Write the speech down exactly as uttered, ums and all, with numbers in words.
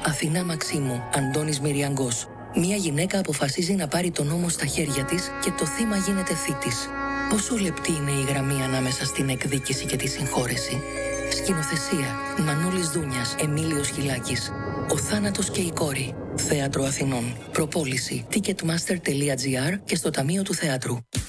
Αθηνά Μαξίμου, Αντώνης Μυριαγκός. Μια γυναίκα αποφασίζει να πάρει τον νόμο στα χέρια της και το θύμα γίνεται θήτης. Πόσο λεπτή είναι η γραμμή ανάμεσα στην εκδίκηση και τη συγχώρεση. Σκηνοθεσία: Μανώλης Δούνιας, Εμίλιος Χιλάκης. Ο θάνατος και η κόρη. Θέατρο Αθηνών. Προπόληση: ticketmaster τελεία gr και στο Ταμείο του Θεάτρου.